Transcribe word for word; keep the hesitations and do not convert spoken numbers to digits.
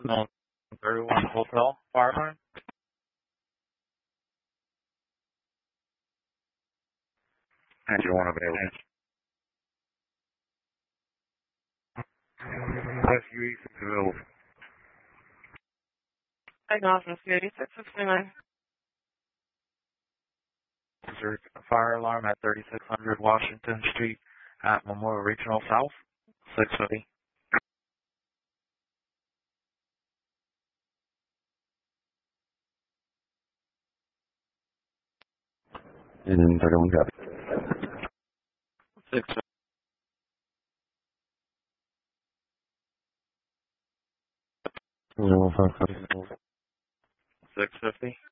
nine thirty-one Hotel Fire Alarm. Engine one available. Rescue East is available. Diagnosis eighty-six sixty-nine. There's a fire alarm at thirty-six hundred Washington Street at Memorial Regional South, six fifty. Engine thirty-one copy. six fifty. Zero five five. six fifty.